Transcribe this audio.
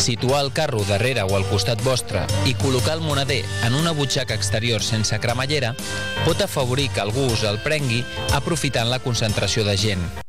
Situar el carro darrere o al costat vostre i col·locar el moneder en una butxaca exterior sense cremallera pot afavorir que algú us el prengui aprofitant la concentració de gent.